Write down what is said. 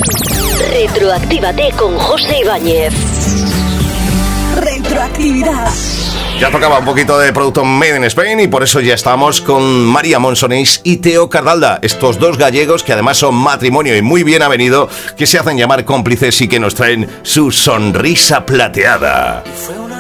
Retroactívate con José Ibáñez. Retroactividad. Ya tocaba un poquito de producto Made in Spain y por eso ya estamos con María Monsonís y Teo Cardalda, estos dos gallegos que además son matrimonio y muy bien avenido, que se hacen llamar cómplices y que nos traen su sonrisa plateada. Fue una